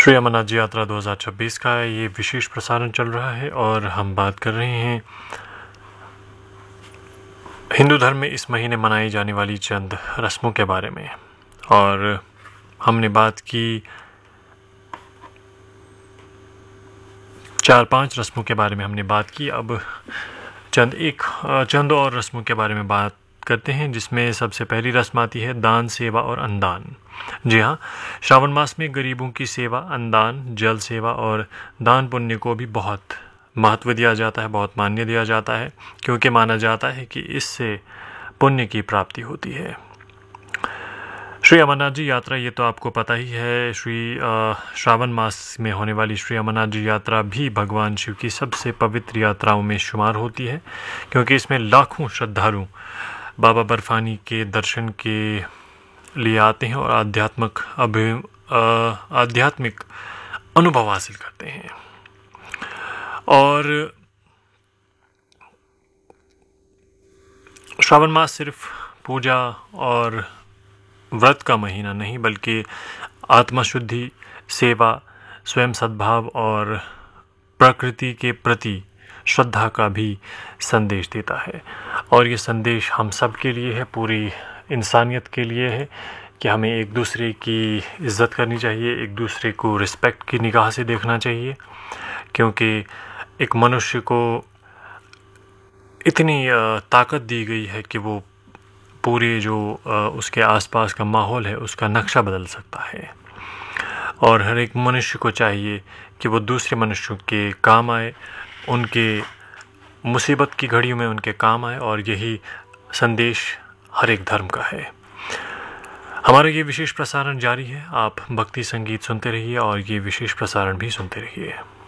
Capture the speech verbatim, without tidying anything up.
श्री अमरनाथ जी यात्रा दो हज़ार छब्बीस का ये विशेष प्रसारण चल रहा है और हम बात कर रहे हैं हिंदू धर्म में इस महीने मनाई जाने वाली चंद रस्मों के बारे में। और हमने बात की चार पांच रस्मों के बारे में हमने बात की। अब चंद एक चंद और रस्मों के बारे में बात करते हैं, जिसमें सबसे पहली रस्म आती है दान, सेवा और अन्नदान। जी हाँ, श्रावण मास में गरीबों की सेवा, अन्नदान, जल सेवा और दान पुण्य को भी बहुत महत्व दिया जाता है, बहुत मान्य दिया जाता है, क्योंकि माना जाता है कि इससे पुण्य की प्राप्ति होती है। श्री अमरनाथ जी यात्रा, ये तो आपको पता ही है, श्री श्रावण मास में होने वाली श्री अमरनाथ जी यात्रा भी भगवान शिव की सबसे पवित्र यात्राओं में शुमार होती है, क्योंकि इसमें लाखों श्रद्धालु बाबा बर्फानी के दर्शन के लिए आते हैं और आध्यात्मिक अभि आध्यात्मिक अनुभव हासिल करते हैं। और श्रावण मास सिर्फ पूजा और व्रत का महीना नहीं, बल्कि आत्मशुद्धि, सेवा, स्वयं सद्भाव और प्रकृति के प्रति श्रद्धा का भी संदेश देता है। और ये संदेश हम सब के लिए है, पूरी इंसानियत के लिए है, कि हमें एक दूसरे की इज़्ज़त करनी चाहिए, एक दूसरे को रिस्पेक्ट की निगाह से देखना चाहिए, क्योंकि एक मनुष्य को इतनी ताकत दी गई है कि वो पूरे जो उसके आसपास का माहौल है उसका नक्शा बदल सकता है। और हर एक मनुष्य को चाहिए कि वो दूसरे मनुष्यों के काम आए, उनके मुसीबत की घड़ियों में उनके काम आए, और यही संदेश हर एक धर्म का है। हमारा ये विशेष प्रसारण जारी है, आप भक्ति संगीत सुनते रहिए और ये विशेष प्रसारण भी सुनते रहिए।